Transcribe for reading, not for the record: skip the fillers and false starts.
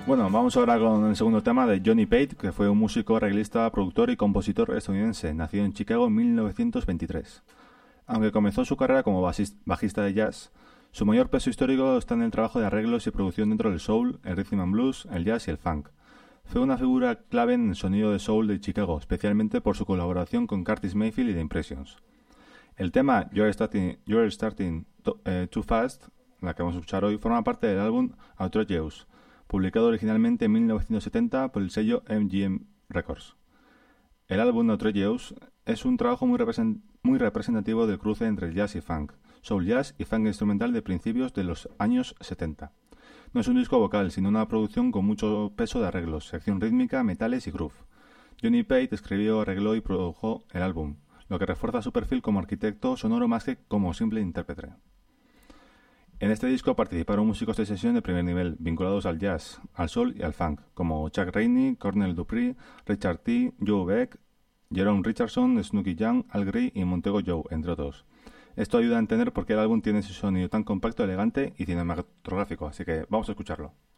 Bueno, vamos ahora con el segundo tema de Johnny Pate, que fue un músico, arreglista, productor y compositor estadounidense, nacido en Chicago en 1923. Aunque comenzó su carrera como bajista de jazz, su mayor peso histórico está en el trabajo de arreglos y producción dentro del soul, el rhythm and blues, el jazz y el funk. Fue una figura clave en el sonido de soul de Chicago, especialmente por su colaboración con Curtis Mayfield y The Impressions. El tema You're Starting Too Fast, la que vamos a escuchar hoy, forma parte del álbum Outrageous, publicado originalmente en 1970 por el sello MGM Records. El álbum Outrageous es un trabajo muy representativo del cruce entre el jazz y funk, soul jazz y funk instrumental de principios de los años 70. No es un disco vocal, sino una producción con mucho peso de arreglos, sección rítmica, metales y groove. Johnny Pate escribió, arregló y produjo el álbum, lo que refuerza su perfil como arquitecto sonoro más que como simple intérprete. En este disco participaron músicos de sesión de primer nivel, vinculados al jazz, al soul y al funk, como Chuck Rainey, Cornell Dupree, Richard T., Joe Beck, Jerome Richardson, Snooky Young, Al Grey y Montego Joe, entre otros. Esto ayuda a entender por qué el álbum tiene ese sonido tan compacto, elegante y cinematográfico, así que vamos a escucharlo.